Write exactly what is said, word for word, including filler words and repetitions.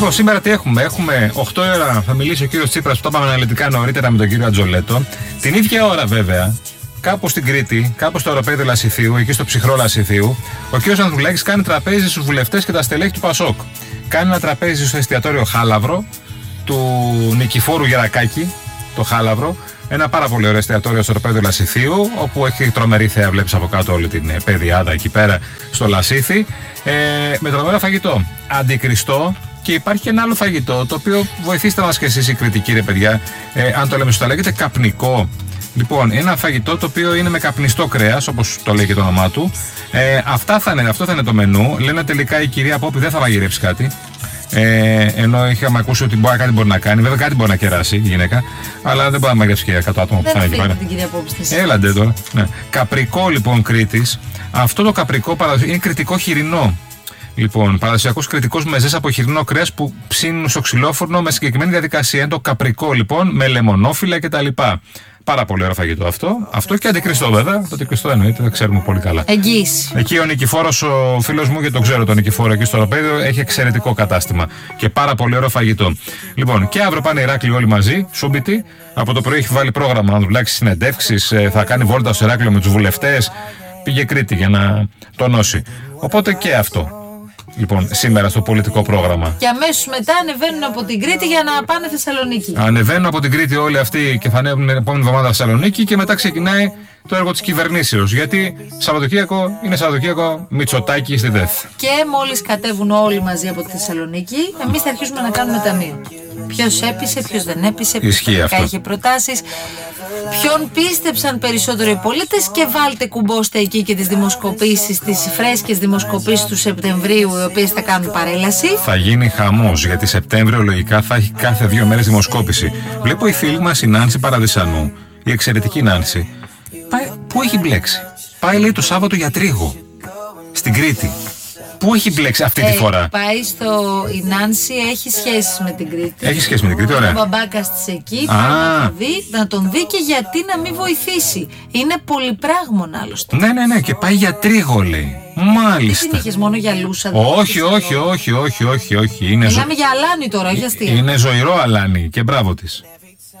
Λοιπόν, σήμερα τι έχουμε. Έχουμε οκτώ ώρα θα μιλήσει ο κύριος Τσίπρας, που το είπαμε αναλυτικά νωρίτερα με τον κύριο Ατζολέτο. Την ίδια ώρα, βέβαια, κάπου στην Κρήτη, κάπου στο αεροπέδιο Λασιθίου, εκεί στο ψυχρό Λασιθίου, ο κύριος Ανδρουλάκης κάνει τραπέζι στους βουλευτές και τα στελέχη του Πασόκ. Κάνει ένα τραπέζι στο εστιατόριο Χάλαβρο του Νικηφόρου Γερακάκη, το Χάλαβρο. Ένα πάρα πολύ ωραίο εστιατόριο στο αεροπέδιο Λασιθίου, όπου έχει τρομερή θέα, βλέπεις από κάτω όλη την παιδιάδα εκεί πέρα στο Λασίθι, ε, με τρομερό φαγητό. Αντικριστό. Και υπάρχει και ένα άλλο φαγητό, το οποίο βοηθήστε μας και εσείς οι κριτικοί, ρε παιδιά, ε, αν το λέμε σωστά, λέγεται καπνικό. Λοιπόν, ένα φαγητό το οποίο είναι με καπνιστό κρέας, όπως το λέει και το όνομά του. Ε, αυτά θα είναι, αυτό θα είναι το μενού. Λένε τελικά η κυρία Πόπη δεν θα μαγειρέψει κάτι. Ε, ενώ είχαμε ακούσει ότι μπορεί, κάτι μπορεί να κάνει. Βέβαια, κάτι μπορεί να κεράσει η γυναίκα, αλλά δεν μπορεί να μαγειρέψει και εκατό άτομα που θα είναι εκεί πέρα. Έλαντε τώρα. Ναι. Καπρικό λοιπόν Κρήτης. Αυτό το καπρικό είναι κρητικό χοιρινό. Λοιπόν, παραδοσιακός κρητικός μεζές από χοιρινό κρέας που ψήνουν στο ξυλόφουρνο με συγκεκριμένη διαδικασία. Είναι το καπρικό λοιπόν, με λεμονόφυλλα κτλ. Πάρα πολύ ωραίο φαγητό αυτό. Αυτό και αντικριστό βέβαια. Το αντικριστό εννοείται, δεν ξέρουμε πολύ καλά. Εγγύηση. Εκεί ο Νικηφόρος, ο φίλος μου, γιατί τον ξέρω τον Νικηφόρο εκεί στο αεροπέδιο, έχει εξαιρετικό κατάστημα. Και πάρα πολύ ωραίο φαγητό. Λοιπόν, και αύριο πάνε Ηράκλειο όλοι μαζί, σούμπιτοι. Από το πρωί έχει βάλει πρόγραμμα να δουλάξει συνεντεύξεις, θα κάνει βόλτα στο Ηράκλειο με τους βουλευτές. Πήγε Κρήτη για να τονώσει. Οπότε και αυτό. Λοιπόν, σήμερα στο πολιτικό πρόγραμμα. Και αμέσως μετά ανεβαίνουν από την Κρήτη για να πάνε Θεσσαλονίκη. Ανεβαίνουν από την Κρήτη όλοι αυτοί και θα ανέβουν την επόμενη εβδομάδα Θεσσαλονίκη και μετά ξεκινάει το έργο της κυβερνήσεως. Γιατί Σαββατοκύριακο είναι Σαββατοκύριακο, Μητσοτάκη στη ΔΕΘ. Και μόλις κατέβουν όλοι μαζί από τη Θεσσαλονίκη, εμείς θα αρχίσουμε να κάνουμε ταμείο. Ποιος έπεισε, ποιος δεν έπεισε, ποιος είχε προτάσεις, ποιον πίστεψαν περισσότερο οι πολίτες και βάλτε κουμπώστε εκεί και τις δημοσκοπήσεις, τις φρέσκες δημοσκοπήσεις του Σεπτεμβρίου, οι οποίες θα κάνουν παρέλαση. Θα γίνει χαμός, γιατί Σεπτέμβριο λογικά θα έχει κάθε δύο μέρες δημοσκόπηση. Βλέπω η φίλη μας η Νάνση Παραδυσανού, η εξαιρετική Νάνση, πάει, πού έχει μπλέξει. Πάει λέει το Σάββατο για τρίγο, στην Κρήτη. Πού έχει μπλέξει αυτή ε, τη φορά. Πάει στο. Η Νάνση έχει σχέσεις με την Κρήτη. Έχει σχέση με την Κρήτη, ωραία. Ο μπαμπάκας της εκεί. Πάει να τον, δει, να τον δει και γιατί να μην βοηθήσει. Είναι πολυπράγμων άλλωστε. Ναι, ναι, ναι. Και πάει για τρίγο, λέει. Μάλιστα. Τι την είχες μόνο για λούσα. Όχι, όχι, όχι, όχι, όχι, όχι. Είναι Μιλάμε ζω... για αλάνι τώρα, όχι αστεία. Είναι ζωηρό αλάνι και μπράβο της.